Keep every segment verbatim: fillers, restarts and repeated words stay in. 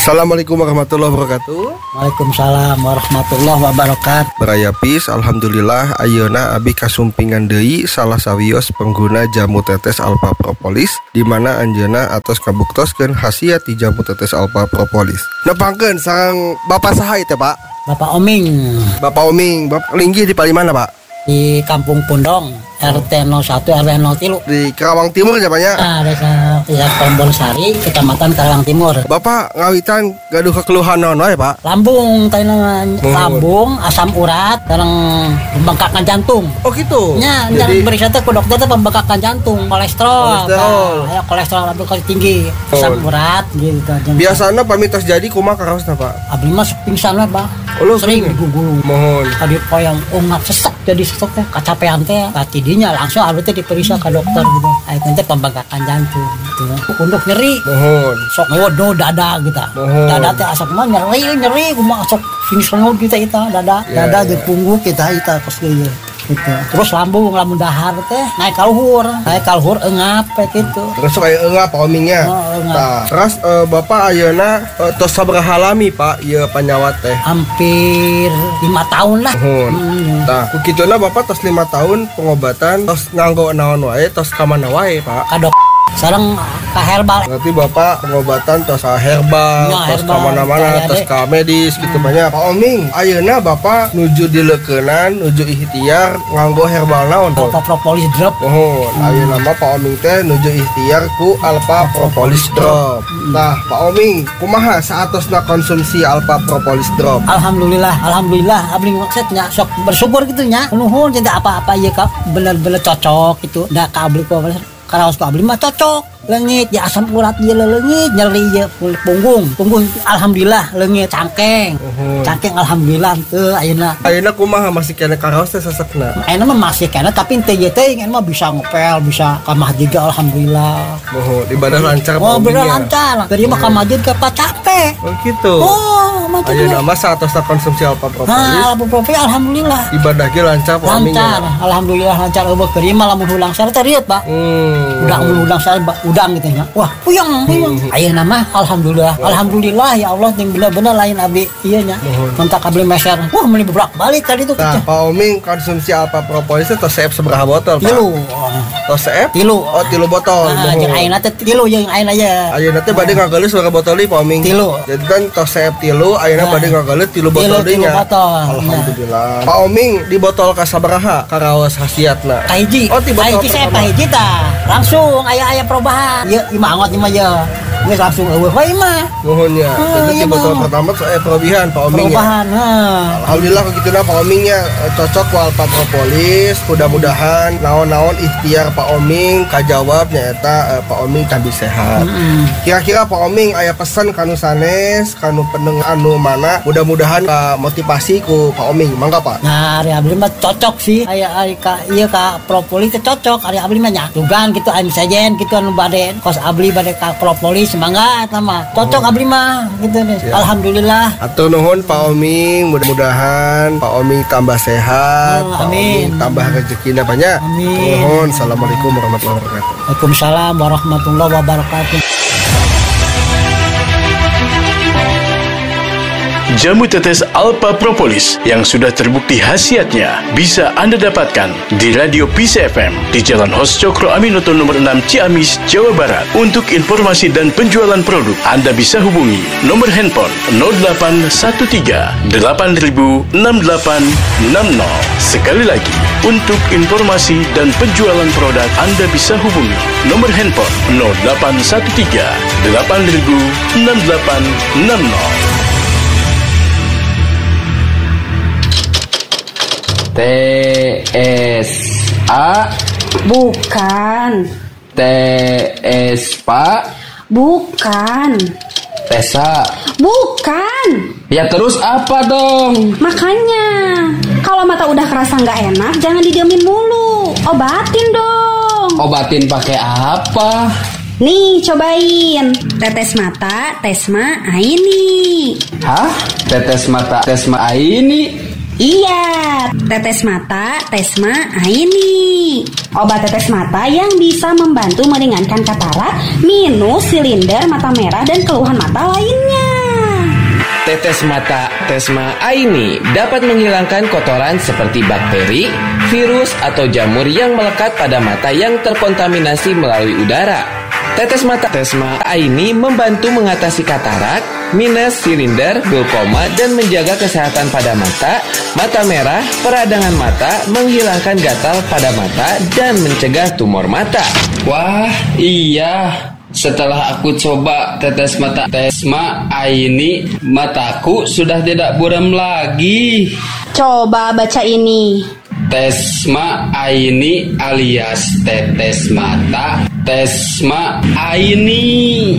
Assalamualaikum warahmatullahi wabarakatuh. Waalaikumsalam warahmatullahi wabarakatuh. Beraya pis, alhamdulillah ayeuna abi kasumpingan deui salah sawios pengguna jamu tetes alpha propolis di mana anjeunna atos kabuktoskeun khasiat ti jamu tetes alpha propolis. Nepangkeun sareng Bapak saha teh, Pak? Bapak Oming. Bapak Oming, Bapak linggih di palimana, Pak? Di Kampung Pundong, R T nol satu R W nol tiga. Di Karawang Timur ya, Pak ya? Nah, desa ya Tombol Sari, Kecamatan Karawang Timur. Bapak ngawitan gaduh kekeluhan naon wae, Pak? Lambung, tanya lambung, asam urat, sareng pembengkakan jantung. Oh gitu. Nya, Jadi beri saya ke dokter teh pembengkakan jantung, kolesterol. Kolesterol. Nah, ya kolesterol lambung kali tinggi, asam Oh. urat gitu. biasana pamitos jadi kumaha karaosna, Pak? Abdi mah pingsan we, Bang. Oh, lu Sering pingsan? digugulu. Mohon. Tadi poyang umat sesak jadi sesak teh kacapean teh tidinya langsung abdi teh diperiksa ke dokter gitu. Aya teh pembengkakan jantung gitu. Untuk nyeri Mohon. sok ngewodo dada gitu. Mohon. Dada teh asap mah nyeri nyeri kumaha sok finish ngeud kita eta dada. Ya, Dada ya. di punggung kita eta kos ieu. Gitu. Terus lambung lambung dahar teh naik ka luhur, naik ka luhur eungap kayak gitu. Terus kayak enggak Pak Omingnya. Oh, eungap. Nah, terus eh, Bapak ayeuna eh, tos sabaraha lami, Pak, ieu panyawat teh? Hampir lima tahun lah. Mohon. Hmm. Nah, kukituna Bapak tos lima tahun pengobatan, tos nganggo naon wae, tos ka mana wae, Pak? Kadok sareng ka herbal. Berarti Bapak pengobatan tos ka herbal, Ya, tos ka herbal, mana-mana, kaya tos deh. ka medis gitu banyak. Pak Oming, ayeuna Bapak nuju dileukeunana, nuju ikhtiar nganggo herbal naon, Pak? Alpha Propolis Drop. Mohon, ayeuna mah Pak Oming teh nuju ikhtiar ku Alpha Propolis Drop. Nah, Pak Oming, kumaha saatosna konsumsi Alpha Propolis Drop? Alhamdulillah, alhamdulillah abdi maksudnya sok bersyukur gitu nya. Nuhun jadi apa-apa ieu ka bener-bener cocok gitu. Da ka abdi ku karaos ku abdi mah cocok. Leungit ya asam urat ieu leungit, nyeri ieu punggung. Punggung alhamdulillah leungit cangkeng. Uhun. Cangkeng alhamdulillah teu ayeuna. Ayeuna kumaha masih kena karaos teh sesekna? Ayeuna mah masih kena tapi teu ieu teh mah bisa ngepel, bisa ka masjid alhamdulillah. Mohon ibadah lancar Pak Oh, bener Omingnya. lancar. Tadi mah ka masjid ke capek. Oh gitu. Oh, mantap. Ayeuna mah saatosna konsumsi Alpha Propolis, Nah, Alpha Propolis alhamdulillah. ibadah ge lancar Pak Lancar, Omingnya. alhamdulillah lancar. Eueuh kerima lamun hulang sare teh riet, Pak. Hmm. Udang mun udang sare ba- udang gitu nya. Wah, puyeng, puyeng. Ayeuna mah alhamdulillah. Alhamdulillah ya Allah yang bener-bener lain abdi ieu nya. Mentak abdi meser. Wah, meuli bolak-balik tadi tuh. Nah, Pak Oming konsumsi Alpha Propolis teh tos seep sabaraha botol, Pak? Tilu. Tos seep? Tilu. Oh, tilu botol. Nah, Mohon. jeung ayeuna teh tilu jeung ayeuna ya. Ayeuna teh bade ngageuleus sabaraha botol deui Pak Oming? Tilu. Jadi kan tos seep tilu, ayeuna Nah. bade ngageuleus tilu botol Tilu, deui tilu nya. botol. Alhamdulillah. Pak Oming di botol ka sabaraha karaos khasiatna? Kahiji. Oh, di botol Kahiji saya pertama. kahiji tah. Langsung aya-aya perubahan. Ieu imah angot imah ya. Geus langsung eueuh wae mah. Mohon ya. Oh, Jadi iya, di botol Bang. pertama saya perubahan Pak Oming ya. Perubahan. Heeh. Alhamdulillah begitulah Pak Omingnya eh, cocok ku Alpha Propolis. Mudah-mudahan naon-naon ikhtiar Pak Oming kajawab nyaeta eh, Pak Oming tambah sehat. Kira-kira Pak Oming aya pesan kanu sanes, kanu pendengar anu mana? Mudah-mudahan ka motivasi ku Pak Oming. Mangga Pak. Nah, ari abdi mah cocok sih. Aya ari ka ieu ka propolis teh cocok. Ari abdi mah nya dugan gitu anu sajen gitu anu bade kos abdi bade ka propolis mangga eta mah. Cocok abdi mah gitu deh. Ya. Alhamdulillah. Atur nuhun Pak Oming, mudah-mudahan Pak Oming tambah sehat, Oh, Pak amin. Oming tambah rezekina banyak. Amin. Nuhun. Assalamualaikum warahmatullahi wabarakatuh. Waalaikumsalam warahmatullahi wabarakatuh. Jamu tetes Alpha Propolis yang sudah terbukti khasiatnya bisa Anda dapatkan di Radio Peace F M di Jalan Hos Cokro Aminoto nomor enam Ciamis, Jawa Barat. Untuk informasi dan penjualan produk, Anda bisa hubungi nomor handphone nol delapan satu tiga delapan nol enam delapan enam nol. Sekali lagi, untuk informasi dan penjualan produk, Anda bisa hubungi nomor handphone nol delapan satu tiga delapan nol enam delapan enam nol. T S A Bukan, T S Pak bukan, Tesa. bukan. Ya terus apa dong? Makanya, kalau mata udah kerasa nggak enak, jangan didiemin mulu. Obatin dong. Obatin pakai apa? Nih, cobain. Tetes mata, Tesma Aini. Hah? Tetes mata Tesma Aini? Iya, tetes mata, Tesma Aini. Obat tetes mata yang bisa membantu meringankan katarak, minus silinder mata merah dan keluhan mata lainnya. Tetes mata Tesma Aini dapat menghilangkan kotoran seperti bakteri, virus, atau jamur yang melekat pada mata yang terkontaminasi melalui udara. Tetes mata Tesma Aini membantu mengatasi katarak, minus, silinder, glaukoma, dan menjaga kesehatan pada mata, mata merah, peradangan mata, menghilangkan gatal pada mata, dan mencegah tumor mata. Wah, iya. Setelah aku coba tetes mata Tesma Aini, mataku sudah tidak buram lagi. Coba baca ini. Tesma Aini alias tetes mata Tesma Aini.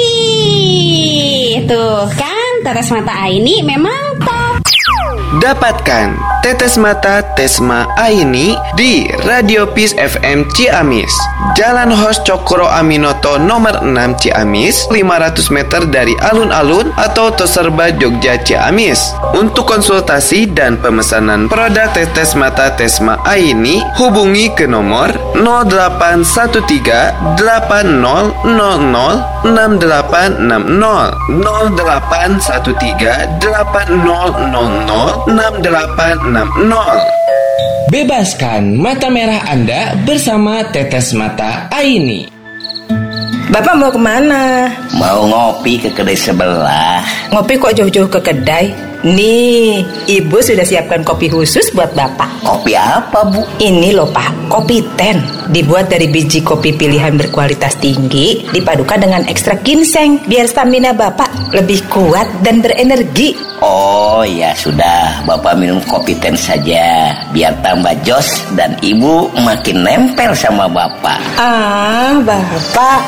Wih, tuh kan tetes mata Aini memang top. Dapatkan tetes mata Tesma Aini di Radio Peace F M Ciamis, Jalan Hos Cokro Aminoto nomor enam Ciamis, lima ratus meter dari alun-alun atau Toserba Jogja Ciamis. Untuk konsultasi dan pemesanan produk tetes mata Tesma Aini, hubungi ke nomor nol delapan satu tiga delapan nol nol nol enam delapan enam nol nol delapan satu tiga delapan nol nol nol enam delapan enam nol. Bebaskan mata merah Anda bersama tetes mata Aini. Bapak mau kemana? Mau ngopi ke kedai sebelah. Ngopi kok jauh-jauh ke kedai? Nih, ibu sudah siapkan kopi khusus buat bapak. Kopi apa, Bu? Ini loh Pak, kopi ten. Dibuat dari biji kopi pilihan berkualitas tinggi, dipadukan dengan ekstrak ginseng, biar stamina bapak lebih kuat dan berenergi. Oh ya sudah, bapak minum kopi ten saja, biar tambah jos dan ibu makin nempel sama bapak. Ah, bapak.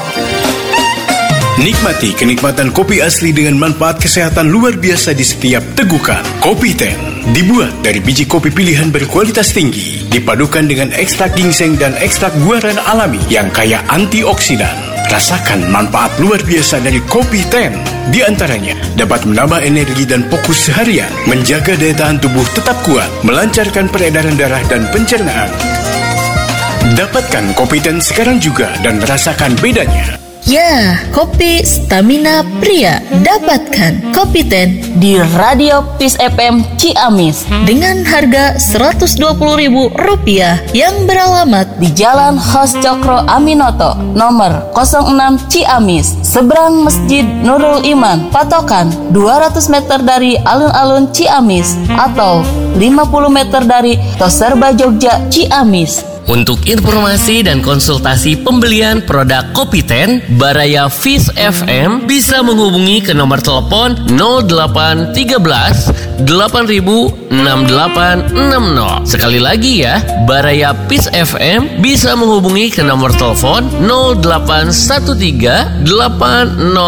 Nikmati kenikmatan kopi asli dengan manfaat kesehatan luar biasa di setiap tegukan. Kopi Ten dibuat dari biji kopi pilihan berkualitas tinggi, dipadukan dengan ekstrak ginseng dan ekstrak guaran alami yang kaya antioksidan. Rasakan manfaat luar biasa dari Kopi Ten. Di antaranya dapat menambah energi dan fokus seharian, menjaga daya tahan tubuh tetap kuat, melancarkan peredaran darah dan pencernaan. Dapatkan Kopi Ten sekarang juga dan rasakan bedanya. Ya, kopi stamina pria. Dapatkan Kopi Ten di Radio Peace F M Ciamis dengan harga seratus dua puluh ribu rupiah yang beralamat di Jalan Hos Cokro Aminoto nomor nol enam Ciamis, seberang Masjid Nurul Iman, patokan dua ratus meter dari alun-alun Ciamis atau lima puluh meter dari Toserba Jogja Ciamis. Untuk informasi dan konsultasi pembelian produk Kopi Ten Baraya Peace F M bisa menghubungi ke nomor telepon nol delapan tiga belas delapan ribu enam delapan enam nol. Sekali lagi ya, Baraya Peace F M bisa menghubungi ke nomor telepon nol delapan satu tiga delapan nol